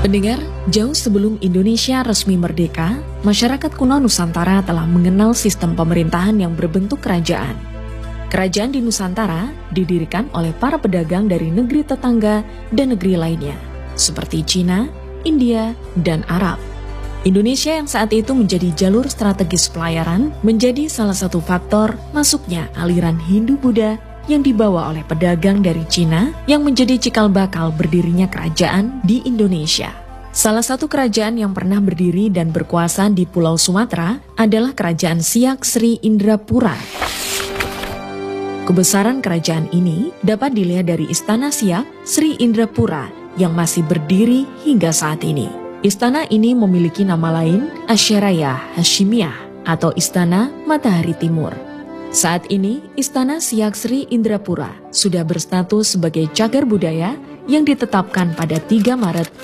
Pendengar, jauh sebelum Indonesia resmi merdeka, masyarakat kuno Nusantara telah mengenal sistem pemerintahan yang berbentuk kerajaan. Kerajaan di Nusantara didirikan oleh para pedagang dari negeri tetangga dan negeri lainnya, seperti Cina, India, dan Arab. Indonesia yang saat itu menjadi jalur strategis pelayaran menjadi salah satu faktor masuknya aliran Hindu-Buddha yang dibawa oleh pedagang dari Cina yang menjadi cikal bakal berdirinya kerajaan di Indonesia. Salah satu kerajaan yang pernah berdiri dan berkuasa di Pulau Sumatera adalah Kerajaan Siak Sri Indrapura. Kebesaran kerajaan ini dapat dilihat dari Istana Siak Sri Indrapura yang masih berdiri hingga saat ini. Istana ini memiliki nama lain Asyaraya Hashimiyah atau Istana Matahari Timur. Saat ini, Istana Siak Sri Indrapura sudah berstatus sebagai cagar budaya yang ditetapkan pada 3 Maret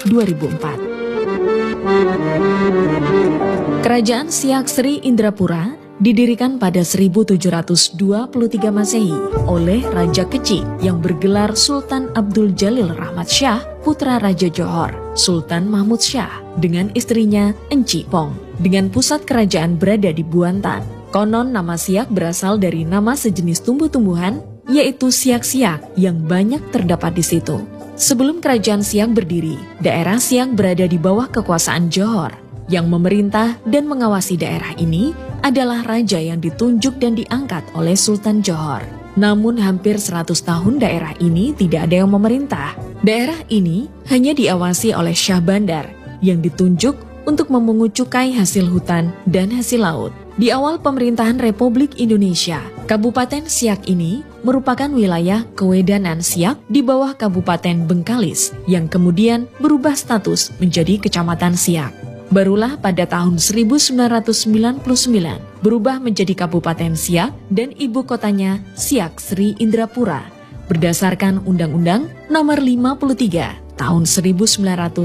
2004. Kerajaan Siak Sri Indrapura didirikan pada 1723 Masehi oleh Raja Keci yang bergelar Sultan Abdul Jalil Rahmat Shah, putra Raja Johor, Sultan Mahmud Shah, dengan istrinya Enci Pong, dengan pusat kerajaan berada di Buantan. Konon nama Siak berasal dari nama sejenis tumbuh-tumbuhan, yaitu siak-siak yang banyak terdapat di situ. Sebelum kerajaan Siak berdiri, daerah Siak berada di bawah kekuasaan Johor. Yang memerintah dan mengawasi daerah ini adalah raja yang ditunjuk dan diangkat oleh Sultan Johor. Namun hampir 100 tahun daerah ini tidak ada yang memerintah. Daerah ini hanya diawasi oleh Syah Bandar yang ditunjuk untuk memungut cukai hasil hutan dan hasil laut. Di awal pemerintahan Republik Indonesia, Kabupaten Siak ini merupakan wilayah kewedanan Siak di bawah Kabupaten Bengkalis yang kemudian berubah status menjadi Kecamatan Siak. Barulah pada tahun 1999 berubah menjadi Kabupaten Siak dan ibu kotanya Siak Sri Indrapura berdasarkan Undang-Undang Nomor 53 Tahun 1999.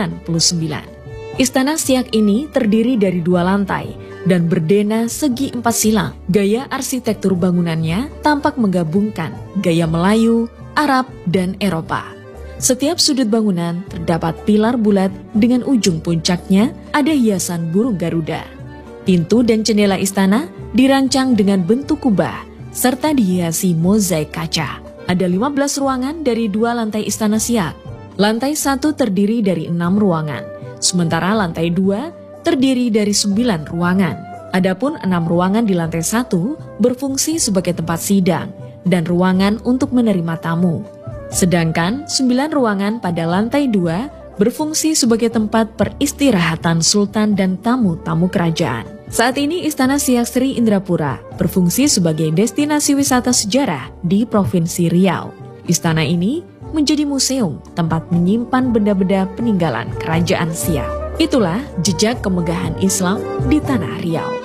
Istana Siak ini terdiri dari 2 lantai dan berdena segi 4 silang. Gaya arsitektur bangunannya tampak menggabungkan gaya Melayu, Arab, dan Eropa. Setiap sudut bangunan terdapat pilar bulat dengan ujung puncaknya ada hiasan burung Garuda. Pintu dan jendela istana dirancang dengan bentuk kubah serta dihiasi mozaik kaca. Ada 15 ruangan dari 2 lantai Istana Siak. Lantai 1 terdiri dari 6 ruangan, sementara lantai 2 terdiri dari 9 ruangan. Adapun 6 ruangan di lantai 1 berfungsi sebagai tempat sidang dan ruangan untuk menerima tamu. Sedangkan 9 ruangan pada lantai 2 berfungsi sebagai tempat peristirahatan sultan dan tamu-tamu kerajaan. Saat ini Istana Siak Sri Indrapura berfungsi sebagai destinasi wisata sejarah di Provinsi Riau. Istana ini menjadi museum tempat menyimpan benda-benda peninggalan kerajaan Siak. Itulah jejak kemegahan Islam di Tanah Riau.